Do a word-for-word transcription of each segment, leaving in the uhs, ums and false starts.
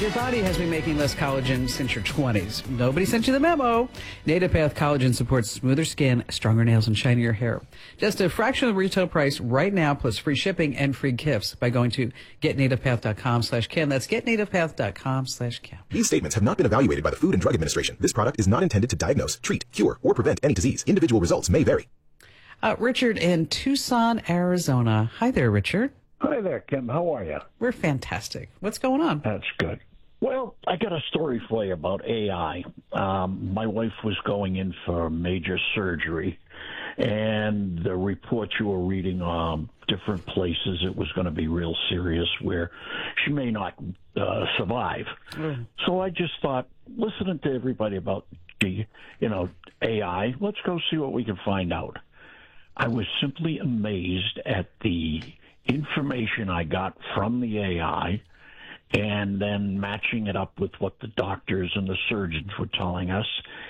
Your body has been making less collagen since your twenties. Nobody sent you the memo. NativePath Collagen supports smoother skin, stronger nails, and shinier hair. Just a fraction of the retail price right now, plus free shipping and free gifts by going to getnativepath.com slash Ken. That's getnativepath.com slash Ken. These statements have not been evaluated by the Food and Drug Administration. This product is not intended to diagnose, treat, cure, or prevent any disease. Individual results may vary. Uh, Richard in Tucson, Arizona. Hi there, Richard. Hi there, Kim. How are you? We're fantastic. What's going on? That's good. Well, I got a story for you about A I. Um, my wife was going in for major surgery, and the reports you were reading, um, different places, it was going to be real serious where she may not uh, survive. Mm. So I just thought, listening to everybody about, the, you know, A I, let's go see what we can find out. I was simply amazed at the information I got from the A I, and then matching it up with what the doctors and the surgeons were telling us.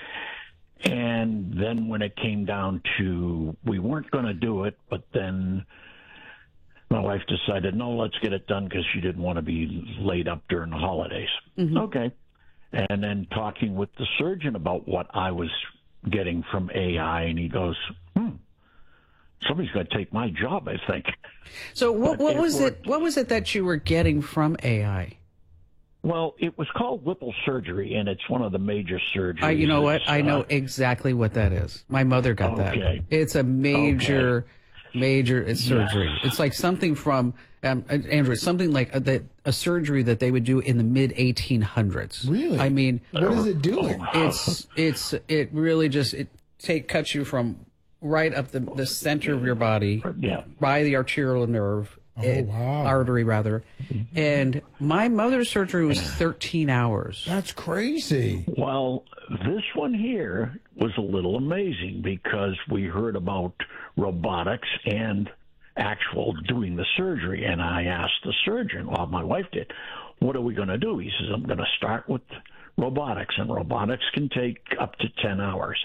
And then when it came down to, we weren't going to do it, but then my wife decided, no, let's get it done because she didn't want to be laid up during the holidays. Mm-hmm. Okay. And then talking with the surgeon about what I was getting from A I, and he goes, hmm, somebody's going to take my job, I think. So what, what was it, it? What was it that you were getting from A I? Well, it was called Whipple surgery, and it's one of the major surgeries. I, you know what? I know uh, exactly what that is. My mother got okay. that. It's a major, okay. major surgery. Yes. It's like something from um, Andrew. It's something like a, that a surgery that they would do in the mid eighteen hundreds. Really? I mean, what is it doing? It's it's it really just it take cuts you from right up the, the center of your body, yeah. by the arterial nerve, oh, it, wow. artery rather. And my mother's surgery was thirteen hours. That's crazy. Well, this one here was a little amazing because we heard about robotics and actual doing the surgery. And I asked the surgeon, well, my wife did, what are we going to do? He says, I'm going to start with robotics, and robotics can take up to ten hours.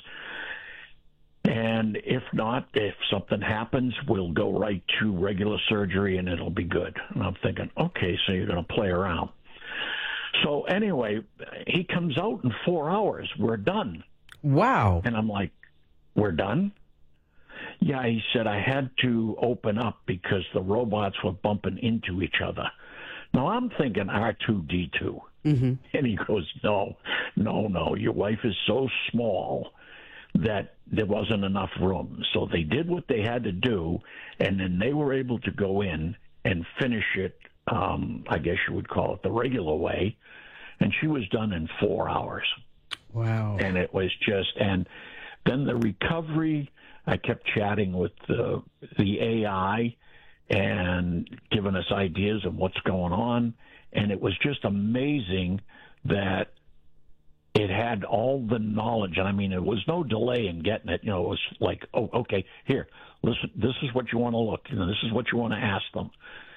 And if not, if something happens, we'll go right to regular surgery and it'll be good. And I'm thinking, okay, so you're going to play around. So anyway, he comes out in four hours. We're done. Wow. And I'm like, we're done? Yeah, he said, I had to open up because the robots were bumping into each other. Now, I'm thinking R two D two. Mm-hmm. And he goes, no, no, no, your wife is so small that there wasn't enough room. So they did what they had to do, and then they were able to go in and finish it, um, I guess you would call it the regular way, and she was done in four hours. Wow. And it was just, and then the recovery, I kept chatting with the, the A I and giving us ideas of what's going on, and it was just amazing that it had all the knowledge, and I mean, it was no delay in getting it. You know, it was like, oh, okay, here, listen, this is what you want to look, you know, this is what you want to ask them.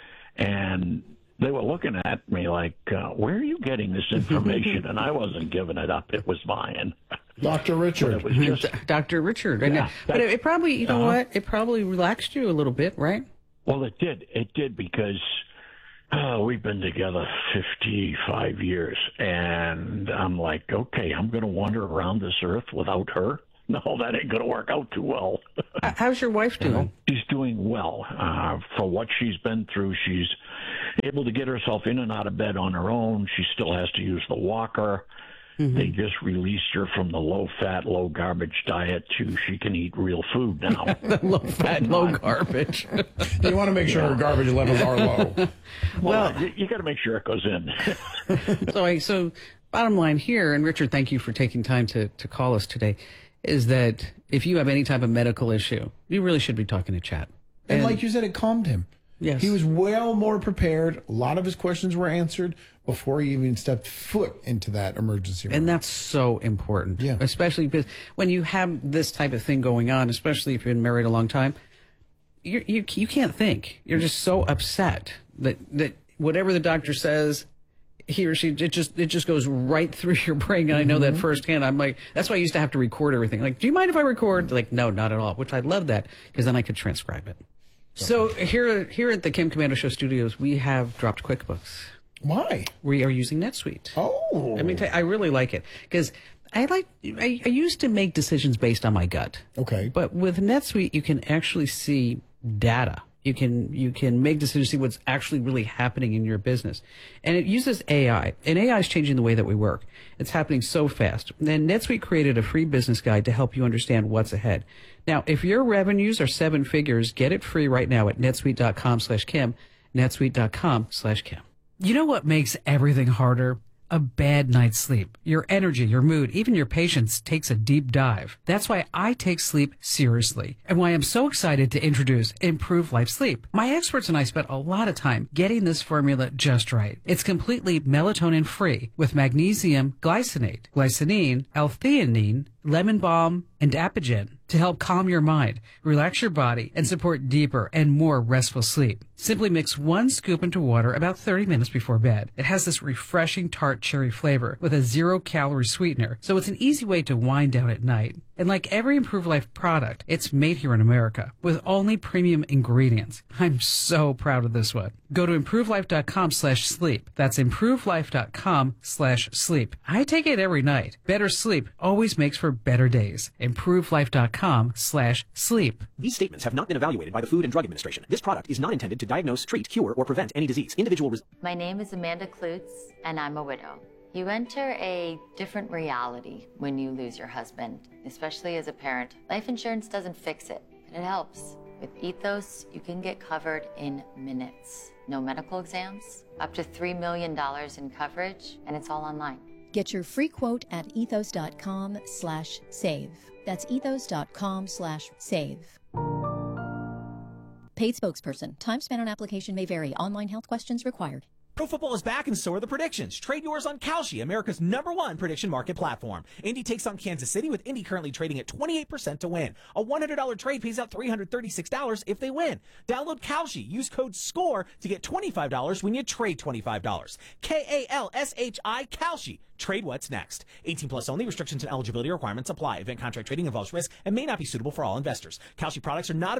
And they were looking at me like, uh, where are you getting this information? And I wasn't giving it up. It was mine. Doctor Richard. It was just, Doctor Richard. Yeah, but it, it probably, you know uh-huh. what? It probably relaxed you a little bit, right? Well, it did. It did because oh, we've been together fifty-five years, and I'm like, okay, I'm going to wander around this earth without her? No, that ain't going to work out too well. How's your wife doing? She's doing well. Uh, for what she's been through, she's able to get herself in and out of bed on her own. She still has to use the walker. Mm-hmm. They just released her from the low-fat, low-garbage diet to she can eat real food now. Low-fat, low-garbage. You want to make sure yeah. her garbage levels are low. Well, well you, you got to make sure it goes in. so, I, so, bottom line here, and Richard, thank you for taking time to, to call us today, is that if you have any type of medical issue, you really should be talking to Chad. And, and like you said, it calmed him. Yes. He was well more prepared. A lot of his questions were answered before he even stepped foot into that emergency room. And that's so important. Yeah. Especially because when you have this type of thing going on, especially if you've been married a long time, you you you can't think. You're just so upset that, that whatever the doctor says, he or she, it just it just goes right through your brain. And I know that firsthand. I'm like, that's why I used to have to record everything. Like, do you mind if I record? They're like, no, not at all. Which I love that because then I could transcribe it. So here, here at the Kim Komando Show studios, we have dropped QuickBooks. Why? We are using NetSuite. Oh. I mean, I really like it because I like. I, I used to make decisions based on my gut. Okay. But with NetSuite, you can actually see data. You can you can make decisions, see what's actually really happening in your business, and it uses A I. And A I is changing the way that we work. It's happening so fast. And NetSuite created a free business guide to help you understand what's ahead. Now, if your revenues are seven figures, get it free right now at netsuite dot com slash Kim. netsuite dot com slash Kim. You know what makes everything harder? A bad night's sleep. Your energy, your mood, even your patience takes a deep dive. That's why I take sleep seriously and why I'm so excited to introduce Improve Life Sleep. My experts and I spent a lot of time getting this formula just right. It's completely melatonin free with magnesium glycinate, glycinine, L-theanine, lemon balm, and apigen to help calm your mind, relax your body, and support deeper and more restful sleep. Simply mix one scoop into water about thirty minutes before bed. It has this refreshing tart cherry flavor with a zero-calorie sweetener, so it's an easy way to wind down at night. And like every Improve Life product, it's made here in America with only premium ingredients. I'm so proud of this one. Go to improve life dot com slash sleep. That's improve life dot com slash sleep. I take it every night. Better sleep always makes for better days. improve life dot com slash sleep. These statements have not been evaluated by the Food and Drug Administration. This product is not intended to diagnose, treat, cure, or prevent any disease. Individual res- My name is Amanda Klutz, and I'm a widow. You enter a different reality when you lose your husband, especially as a parent. Life insurance doesn't fix it, but it helps. With Ethos, you can get covered in minutes. No medical exams, up to three million dollars in coverage, and it's all online. Get your free quote at ethos dot com slash save. That's ethos dot com slash save. Paid spokesperson. Time spent on application may vary. Online health questions required. Pro football is back and so are the predictions. Trade yours on Kalshi, America's number one prediction market platform. Indy takes on Kansas City with Indy currently trading at twenty-eight percent to win. A one hundred dollars trade pays out three hundred thirty-six dollars if they win. Download Kalshi. Use code SCORE to get twenty-five dollars when you trade twenty-five dollars. K A L S H I, Kalshi. Trade what's next. eighteen plus only. Restrictions and eligibility requirements apply. Event contract trading involves risk and may not be suitable for all investors. Kalshi products are not